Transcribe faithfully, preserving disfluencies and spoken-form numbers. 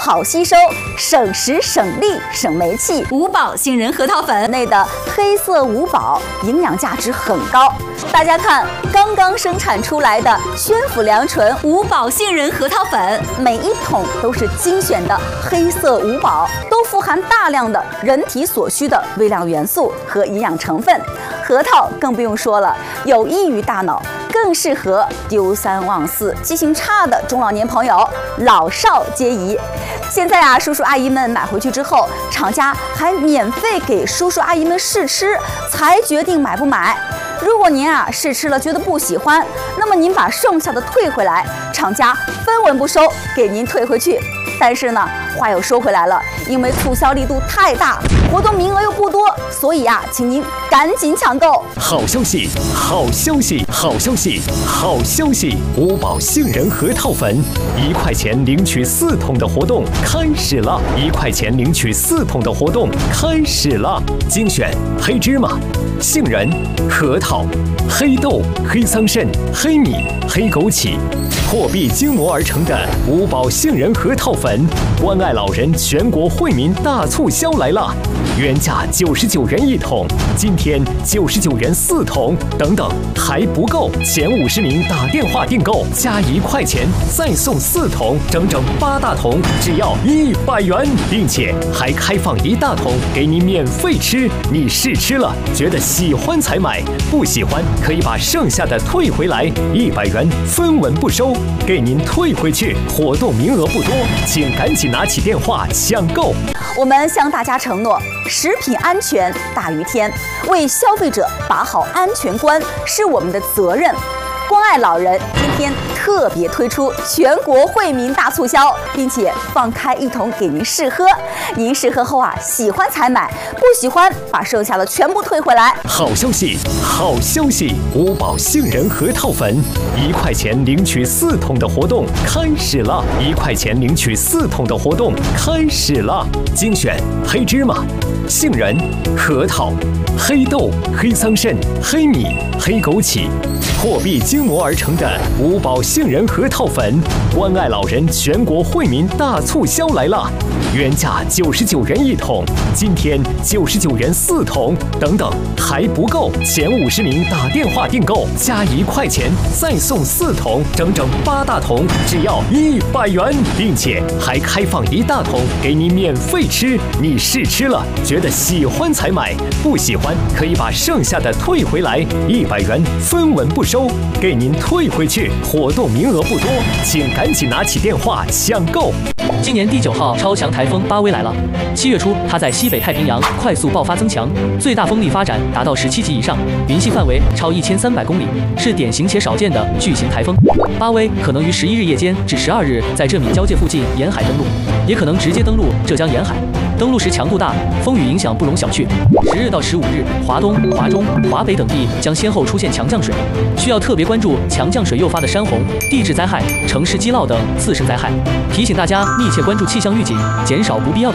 好吸收，省时省力省煤气。 五宝杏仁核桃粉内的黑色五宝营养价值很高。大家看，刚刚生产出来的宣府良醇五宝杏仁核桃粉， 每一桶都是精选的黑色五宝，都富含大量的人体所需的微量元素和营养成分。核桃更不用说了，有益于大脑，更适合丢三忘四、记性差的中老年朋友，老少皆宜。现在啊，叔叔阿姨们买回去之后，厂家还免费给叔叔阿姨们试吃，才决定买不买。如果您啊试吃了觉得不喜欢，那么您把剩下的退回来，厂家分文不收，给您退回去。但是呢，话又说回来了，因为促销力度太大，活动名额又不多，所以啊，请您赶紧抢购。 好消息，好消息，好消息，好消息！五宝杏仁核桃粉，一块钱领取四桶的活动开始了！一块钱领取四桶的活动开始了！精选黑芝麻、杏仁、核桃、黑豆、黑桑葚、黑米、黑枸杞。货币精磨而成的五宝杏仁核桃粉，关爱老人全国惠民大促销来了！原价九十九元一桶，今天九十九元四桶，等等还不够，前五十名打电话订购加一块钱再送四桶，整整八大桶，只要一百元，并且还开放一大桶给你免费吃。你试吃了觉得喜欢才买，不喜欢可以把剩下的退回来，一百元分文不收。给您退回去，活动名额不多，请赶紧拿起电话抢购。 我们向大家承诺，食品安全大于天，为消费者把好安全关是我们的责任。关爱老人今天特别推出全国惠民大促销，并且放开一桶给您试喝。您试喝后啊，喜欢才买，不喜欢把剩下的全部退回来。 好消息，好消息！五宝杏仁核桃粉，一块钱领取四桶的活动开始了！一块钱领取四桶的活动开始了！精选黑芝麻、杏仁、核桃、黑豆、黑桑葚、黑米、黑枸杞。货币精磨而成的五宝杏仁核桃粉，关爱老人全国惠民大促销来了！原价九十九元一桶，今天九十九元四桶，等等还不够，前五十名打电话订购加一块钱再送四桶，整整八大桶，只要一百元，并且还开放一大桶给你免费吃。你试吃了觉得喜欢才买，不喜欢可以把剩下的退回来，一百元分文不收，给您退回去。活动名额不多，请赶紧拿起电话抢购。 今年第九号超强台风巴威来了。七月初，它在西北太平洋快速爆发增强，最大风力发展达到十七级以上，云系范围超一千三百公里，是典型且少见的巨型台风。巴威可能于十一日夜间至十二日在浙闽交界附近沿海登陆，也可能直接登陆浙江沿海。登陆时强度大，风雨影响不容小觑。十日到十五日，华东、华中、华北等地将先后出现强降水，需要特别关注强降水诱发的山洪、地质灾害、城市积涝等次生灾害。提醒大家密切关注气象预警，减少不必要的